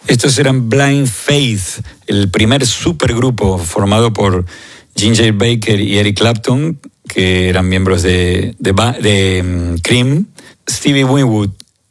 Estos eran Blind Faith, el primer supergrupo formado por Ginger Baker y Eric Clapton, que eran miembros de Cream, Stevie Winwood,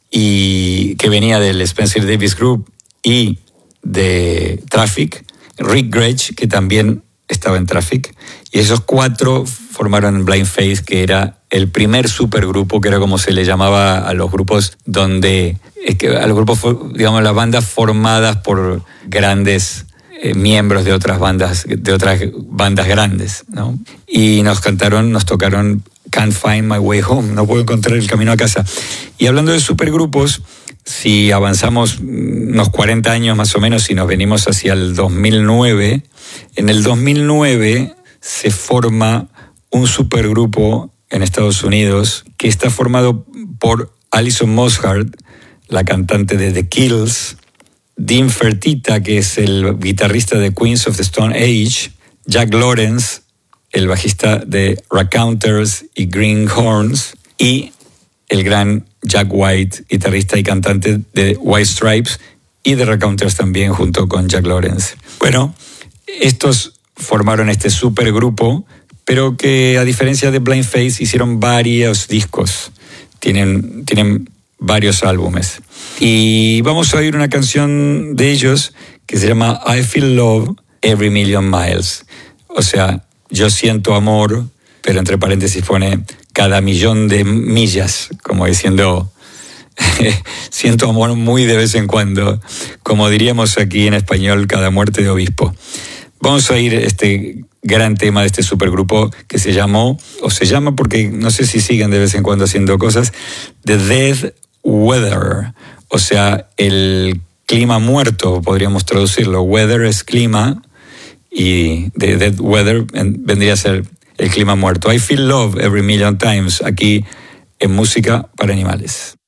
y que venía del Spencer Davis Group y de Traffic, Rick Gretsch, que también estaba en Traffic, y esos cuatro formaron Blind Faith, que era el primer supergrupo, que era como se le llamaba a los grupos donde, a los grupos, digamos, las bandas formadas por grandes miembros de otras bandas grandes, ¿no? Y nos tocaron Can't Find My Way Home, no puedo encontrar el camino a casa. Y hablando de supergrupos, si avanzamos unos 40 años más o menos y nos venimos hacia el 2009, en el 2009 se forma un supergrupo en Estados Unidos que está formado por Alison Mosshart, la cantante de The Kills, Dean Fertitta, que es el guitarrista de Queens of the Stone Age, Jack Lawrence, el bajista de Raconteurs y Greenhorns, y el gran Jack White, guitarrista y cantante de White Stripes y de Raconteurs también, junto con Jack Lawrence. Bueno, estos formaron este supergrupo, pero que a diferencia de Blind Faith hicieron varios discos, tienen varios álbumes. Y vamos a oír una canción de ellos que se llama I Feel Love Every Million Miles. O sea, yo siento amor, pero entre paréntesis pone cada millón de millas, como diciendo siento amor muy de vez en cuando, como diríamos aquí en español, cada muerte de obispo. Vamos a oír este gran tema de este supergrupo que se llama porque no sé si siguen de vez en cuando haciendo cosas, The Dead Weather, o sea, el clima muerto, podríamos traducirlo. Weather es clima y The Dead Weather vendría a ser el clima muerto. I Feel Love Every Million Times, aquí en Música para Animales.